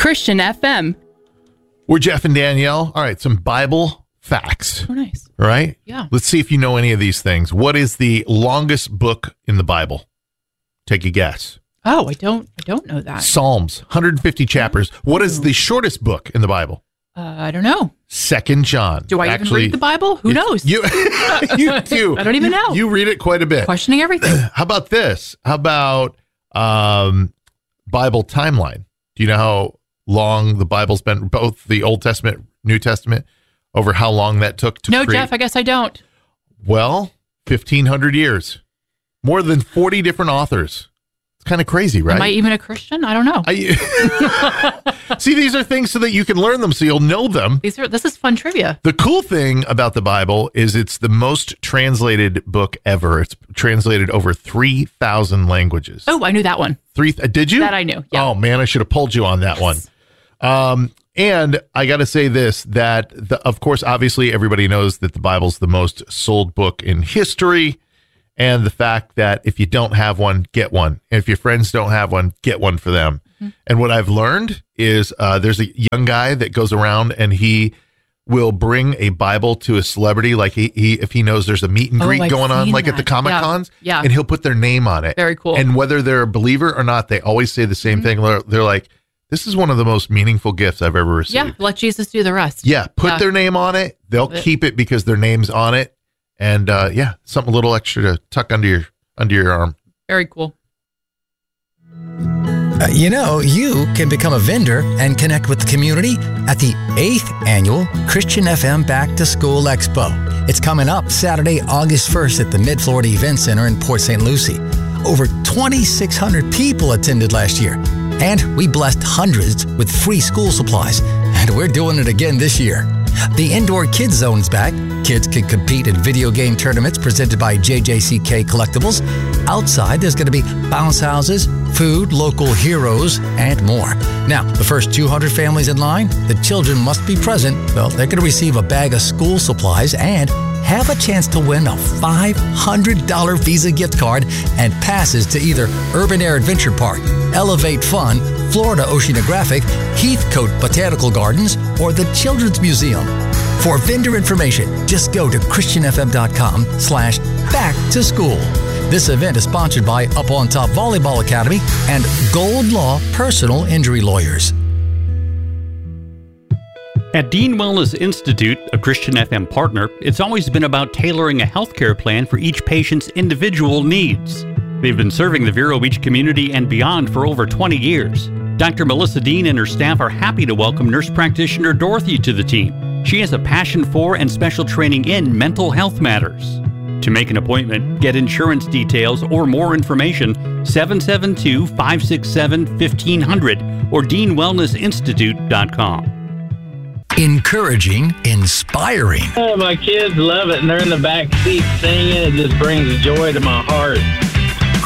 Christian FM. We're Jeff and Danielle. All right, some Bible facts. Oh, nice. All right? Yeah. Let's see if you know any of these things. What is the longest book in the Bible? Take a guess. Oh, I don't know that. Psalms, 150 chapters. What is the shortest book in the Bible? I don't know. 2 John. Do I even read the Bible? Who knows? You do. I don't even know. You read it quite a bit. Questioning everything. How about this? How about Bible timeline? Do you know how long the Bible's been, both the Old Testament, New Testament, over how long that took to No, create? Jeff, I guess I don't. Well, 1,500 years. More than 40 different authors. It's kind of crazy, right? Am I even a Christian? I don't know. See, these are things so that you can learn them, so you'll know them. This is fun trivia. The cool thing about the Bible is it's the most translated book ever. It's translated over 3,000 languages. Oh, I knew that one. Did you? That I knew. Yeah. Oh man, I should have pulled you on that one. And I got to say this, that of course, obviously everybody knows that the Bible's the most sold book in history. And the fact that if you don't have one, get one. And if your friends don't have one, get one for them. Mm-hmm. And what I've learned is there's a young guy that goes around and he will bring a Bible to a celebrity. Like he if he knows there's a meet and greet going on, like at the Comic Cons, and he'll put their name on it. Very cool. And whether they're a believer or not, they always say the same thing. They're like, this is one of the most meaningful gifts I've ever received. Yeah, let Jesus do the rest. Yeah, put their name on it. They'll keep it because their name's on it. And something a little extra to tuck under your arm. Very cool. You can become a vendor and connect with the community at the 8th Annual Christian FM Back to School Expo. It's coming up Saturday, August 1st at the Mid-Florida Event Center in Port St. Lucie. Over 2,600 people attended last year, and we blessed hundreds with free school supplies, and we're doing it again this year. The Indoor Kids Zone's back. Kids can compete in video game tournaments presented by JJCK Collectibles. Outside, there's going to be bounce houses, food, local heroes, and more. Now, the first 200 families in line, the children must be present. Well, they're going to receive a bag of school supplies and have a chance to win a $500 Visa gift card and passes to either Urban Air Adventure Park, Elevate Fun, Florida Oceanographic, Heathcote Botanical Gardens, or the Children's Museum. For vendor information, just go to christianfm.com/back to school. This event is sponsored by Up on Top Volleyball Academy and Gold Law Personal Injury Lawyers. At Dean Wellness Institute, a Christian FM partner, it's always been about tailoring a healthcare plan for each patient's individual needs. They've been serving the Vero Beach community and beyond for over 20 years. Dr. Melissa Dean and her staff are happy to welcome nurse practitioner Dorothy to the team. She has a passion for and special training in mental health matters. To make an appointment, get insurance details, or more information, 772-567-1500 or deanwellnessinstitute.com. Encouraging, inspiring. Oh, my kids love it, and they're in the back seat singing. It just brings joy to my heart.